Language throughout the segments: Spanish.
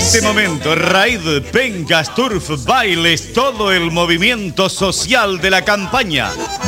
este momento, Raid, Pencas, Turf, Bailes, todo el movimiento social de la campaña.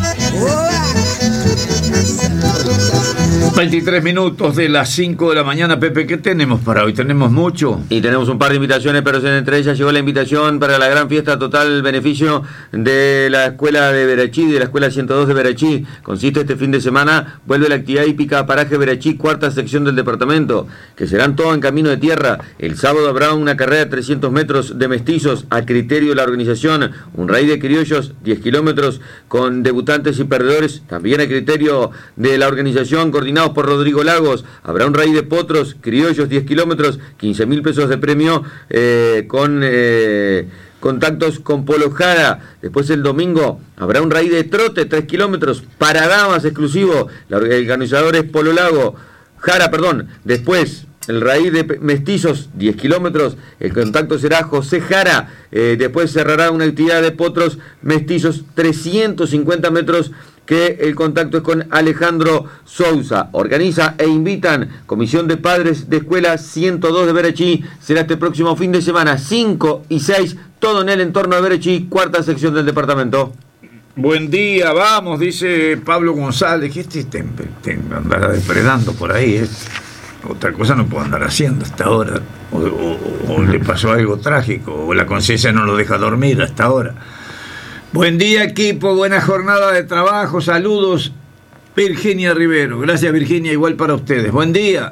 23 minutos de las 5 de la mañana. Pepe, ¿qué tenemos para hoy? ¿Tenemos mucho? Y tenemos un par de invitaciones, pero entre ellas llegó la invitación para la gran fiesta total beneficio de la Escuela de Verachí, de la Escuela 102 de Verachí. Consiste este fin de semana, vuelve la actividad hípica Paraje Verachí, cuarta sección del departamento, que serán todo en camino de tierra. El sábado habrá una carrera de 300 metros de mestizos a criterio de la organización, un raid de criollos, 10 kilómetros con debutantes y perdedores, también a criterio de la organización, coordinado por Rodrigo Lagos. Habrá un raid de potros, criollos, 10 kilómetros, 15.000 pesos de premio con contactos con Polo Jara. Después el domingo habrá un raid de trote, 3 kilómetros, para damas exclusivo. El organizador es Polo Jara. Después el raid de mestizos, 10 kilómetros, el contacto será José Jara. Después cerrará una actividad de potros mestizos, 350 metros, que el contacto es con Alejandro Sousa. Organiza e invitan Comisión de Padres de Escuela 102 de Verachí. Será este próximo fin de semana, 5 y 6, todo en el entorno de Verachí, cuarta sección del departamento. Buen día, vamos, dice Pablo González, que andará depredando por ahí. Otra cosa no puedo andar haciendo hasta ahora. O le pasó algo trágico, o la conciencia no lo deja dormir hasta ahora. Buen día, equipo, buena jornada de trabajo, saludos, Virginia Rivero. Gracias, Virginia, igual para ustedes. Buen día.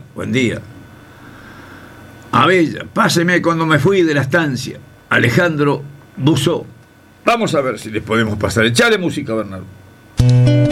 A Bella, páseme cuando me fui de la estancia. Alejandro Buzó. Vamos a ver si les podemos pasar. Echale música, Bernardo.